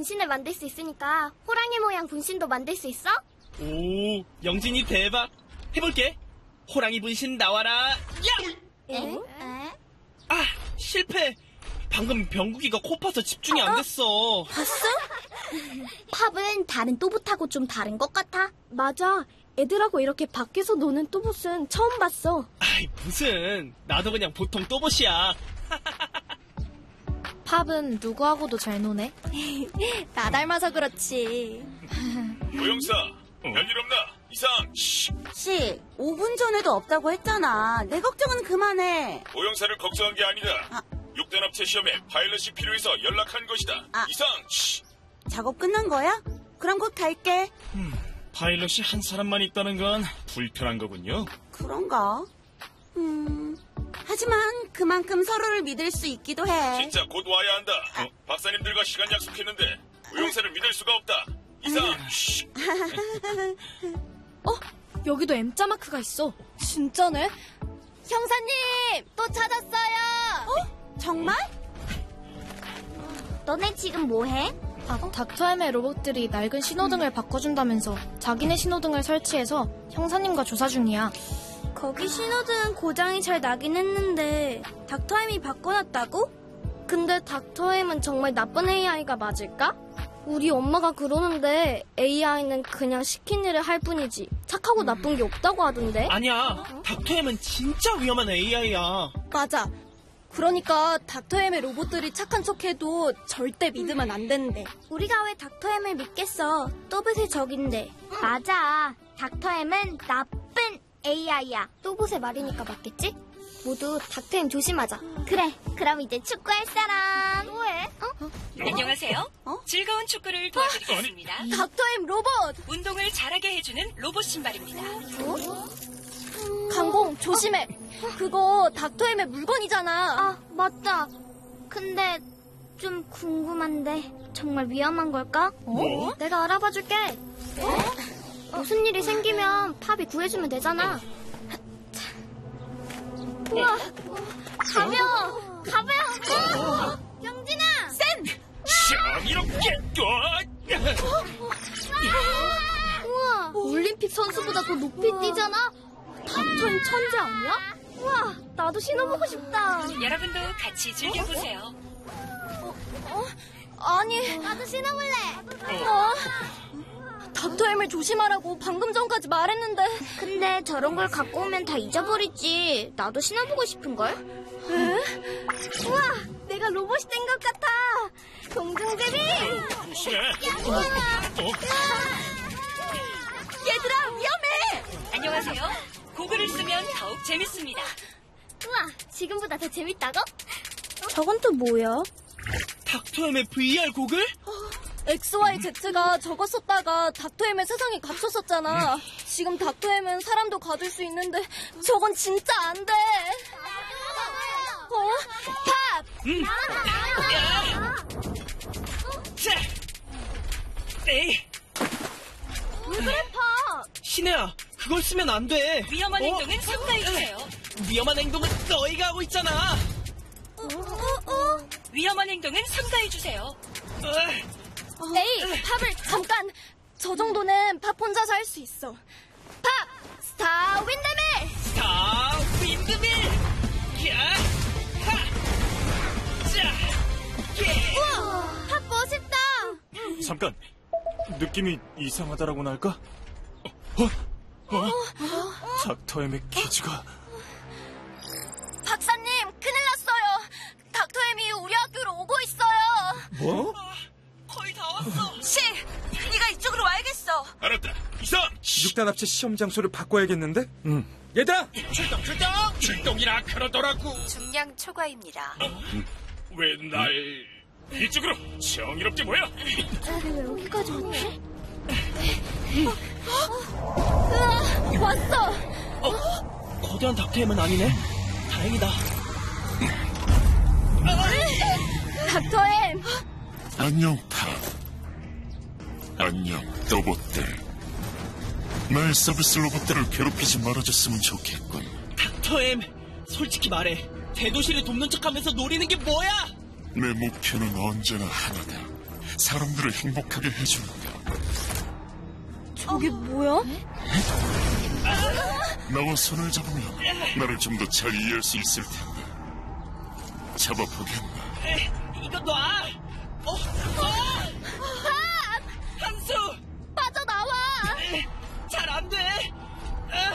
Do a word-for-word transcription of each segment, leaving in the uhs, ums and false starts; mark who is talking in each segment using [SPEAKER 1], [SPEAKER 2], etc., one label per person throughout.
[SPEAKER 1] 분신을 만들 수 있으니까 호랑이 모양 분신도 만들 수 있어?
[SPEAKER 2] 오, 영진이 대박. 해볼게. 호랑이 분신 나와라. 야!
[SPEAKER 1] 에? 에?
[SPEAKER 2] 아, 실패. 방금 병국이가 코 파서 집중이 안 됐어.
[SPEAKER 1] 봤어? 팝은 다른 또봇하고 좀 다른 것 같아. 맞아. 애들하고 이렇게 밖에서 노는 또봇은 처음 봤어.
[SPEAKER 2] 아이, 무슨. 나도 그냥 보통 또봇이야.
[SPEAKER 3] 팝은 누구하고도 잘 노네.
[SPEAKER 1] 나 닮아서 그렇지.
[SPEAKER 4] 오영사, 별일 없나? 이상. 씨.
[SPEAKER 5] 씨, 오 분 전에도 없다고 했잖아. 내 걱정은 그만해.
[SPEAKER 4] 오영사를 걱정한 게 아니다.
[SPEAKER 5] 아.
[SPEAKER 4] 육 단 합체 시험에 파일럿이 필요해서 연락한 것이다.
[SPEAKER 5] 아.
[SPEAKER 4] 이상. 씨.
[SPEAKER 5] 작업 끝난 거야? 그럼 곧 갈게.
[SPEAKER 2] 음, 파일럿이 한 사람만 있다는 건 불편한 거군요.
[SPEAKER 5] 그런가? 음... 하지만 그만큼 서로를 믿을 수 있기도 해.
[SPEAKER 4] 진짜 곧 와야 한다. 어? 박사님들과 시간 약속했는데 오영사를 믿을 수가 없다. 이상. 씨.
[SPEAKER 3] 어? 여기도 M자 마크가 있어. 진짜네?
[SPEAKER 1] 형사님, 또 찾았어요.
[SPEAKER 5] 어? 정말?
[SPEAKER 1] 너네 지금 뭐해?
[SPEAKER 3] 닥, 닥터엠의 로봇들이 낡은 신호등을 바꿔준다면서 자기네 신호등을 설치해서 형사님과 조사 중이야.
[SPEAKER 1] 거기 신호등 고장이 잘 나긴 했는데 닥터엠이 바꿔놨다고? 근데 닥터엠은 정말 나쁜 에이아이가 맞을까? 우리 엄마가 그러는데 에이아이는 그냥 시킨 일을 할 뿐이지 착하고 나쁜 게 없다고 하던데?
[SPEAKER 2] 아니야. 닥터엠은 진짜 위험한 에이아이야.
[SPEAKER 6] 맞아. 그러니까 닥터엠의 로봇들이 착한 척해도 절대 믿으면 안 된대.
[SPEAKER 1] 우리가 왜 닥터엠을 믿겠어? 또봇의 적인데. 맞아. 닥터엠은 나쁜 에이아이야. 또봇의 말이니까 맞겠지? 모두 닥터엠 조심하자. 그래. 그럼 이제 축구할 사람. 뭐해? 어?
[SPEAKER 7] 안녕하세요.
[SPEAKER 5] 어?
[SPEAKER 7] 즐거운 축구를 도와드리겠습니다.
[SPEAKER 6] 닥터엠 로봇!
[SPEAKER 7] 운동을 잘하게 해주는 로봇 신발입니다.
[SPEAKER 6] 강공 조심해. 그거 닥터엠의 물건이잖아.
[SPEAKER 1] 아, 맞다. 근데 좀 궁금한데 정말 위험한 걸까?
[SPEAKER 2] 뭐?
[SPEAKER 1] 내가 알아봐 줄게. 어? 무슨 일이 생기면 팝이 구해주면 되잖아. 우와, 가벼워, 가벼워. 영진아, 쌤.
[SPEAKER 4] 참 이렇게.
[SPEAKER 1] 우와, 올림픽 선수보다 더 높이 뛰잖아. 닥터엠 천재 아니야? 우와, 나도 신어보고 싶다.
[SPEAKER 7] 여러분도 같이 즐겨보세요.
[SPEAKER 6] 아니,
[SPEAKER 1] 나도 신어볼래.
[SPEAKER 6] 어? 닥터엠을 조심하라고 방금 전까지 말했는데.
[SPEAKER 1] 근데 저런 걸 갖고 오면 다 잊어버리지. 나도 신어보고 싶은걸? 우와, 내가 로봇이 된 것 같아. 동등제비.
[SPEAKER 4] 조심해.
[SPEAKER 6] 얘들아, 위험해!
[SPEAKER 7] 안녕하세요. 고글을 쓰면 더욱 재밌습니다.
[SPEAKER 1] 우와, 지금보다 더 재밌다고?
[SPEAKER 6] 저건 또 뭐야?
[SPEAKER 2] 닥터엠의 브이알 고글?
[SPEAKER 6] 엑스 와이 제트가 저거 썼다가 닥터엠의 세상이 갇혔었잖아. 지금 닥터엠은 사람도 가둘 수 있는데 저건 진짜 안 돼. 어? 팝!
[SPEAKER 2] 음. 자. 에이.
[SPEAKER 1] 왜 그래, 팝?
[SPEAKER 2] 신혜야, 그걸 쓰면 안 돼.
[SPEAKER 7] 위험한
[SPEAKER 2] 어?
[SPEAKER 7] 행동은 삼가해주세요.
[SPEAKER 2] 위험한 행동은 너희가 하고 있잖아.
[SPEAKER 1] 어, 어, 어.
[SPEAKER 7] 위험한 행동은 삼가해주세요.
[SPEAKER 2] 어.
[SPEAKER 6] 에이, 팝을 잠깐. 저 정도는 팝 혼자서 할 수 있어. 팝! 스타 윈드밀!
[SPEAKER 2] 스타 윈드밀. 야, 하, 자, 예.
[SPEAKER 1] 우와, 팝 멋있다.
[SPEAKER 8] 잠깐, 느낌이 이상하다라고나 할까? 어? 어? 어? 닥터엠의 기지가...
[SPEAKER 6] 박사님, 큰일 났어요. 닥터엠이 우리 학교로 오고 있어요.
[SPEAKER 8] 뭐?
[SPEAKER 2] 거의 다 왔어.
[SPEAKER 5] 씨, 네가 이쪽으로 와야겠어.
[SPEAKER 4] 알았다. 이상.
[SPEAKER 8] 육 단 합체 시험 장소를 바꿔야겠는데? 응. 얘들아!
[SPEAKER 2] 출동, 출동. 출동이라 그러더라고.
[SPEAKER 7] 중량 초과입니다.
[SPEAKER 4] 왜 날 이쪽으로 정의롭게 모여.
[SPEAKER 1] 왜 여기까지 왔지?
[SPEAKER 6] 으아, 왔어.
[SPEAKER 2] 어? 거대한 닥터엠은 아니네. 다행이다.
[SPEAKER 6] 닥터엠.
[SPEAKER 9] 안녕, 탑. 안녕, 로봇들. 날 서비스 로봇들을 괴롭히지 말아줬으면 좋겠군.
[SPEAKER 2] 닥터엠, 솔직히 말해. 대도시를 돕는 척하면서 노리는 게 뭐야?
[SPEAKER 9] 내 목표는 언제나 하나다. 사람들을 행복하게 해주는 것.
[SPEAKER 6] 저게 뭐야?
[SPEAKER 9] 나와 손을 잡으면 나를 좀 더 잘 이해할 수 있을 텐데. 잡아보겠나?
[SPEAKER 2] 에, 이거 놔! 어, 어! 한수!
[SPEAKER 6] 빠져나와!
[SPEAKER 2] 잘 안 돼! 아,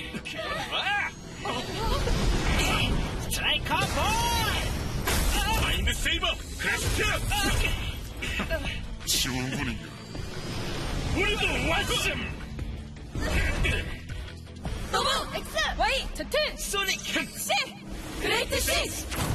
[SPEAKER 2] 스트라이커 볼!
[SPEAKER 4] 마인드 세이버 크래스트.
[SPEAKER 9] 지원군이여.
[SPEAKER 4] 우리도 왔음.
[SPEAKER 6] 너무 X, Y, Z,
[SPEAKER 2] 소닉!
[SPEAKER 6] 그레이트 시!